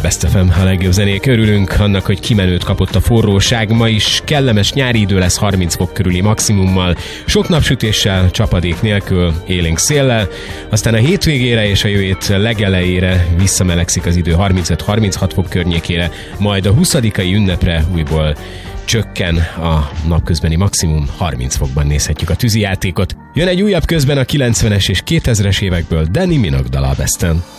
Best FM, a legjobb zenék. Örülünk annak, hogy kimenőt kapott a forróság. Ma is kellemes nyári idő lesz 30 fok körüli maximummal, sok napsütéssel, csapadék nélkül, élénk széllel. Aztán a hétvégére és a jövő hét legelejére visszamelegszik az idő 35-36 fok környékére, majd a 20-ai ünnepre újból csökken a napközbeni maximum, 30 fokban nézhetjük a tűzijátékot. Jön egy újabb közben a 90-es és 2000-es évekből Danny Minogue dala a Besten.